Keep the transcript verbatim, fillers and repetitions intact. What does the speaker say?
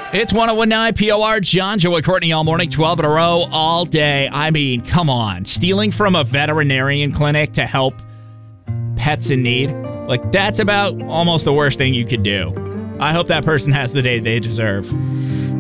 It's one oh one point nine P O R, John, Joe, and Courtney all morning, twelve in a row, all day. I mean, come on. Stealing from a veterinarian clinic to help pets in need, like, that's about almost the worst thing you could do. I hope that person has the day they deserve.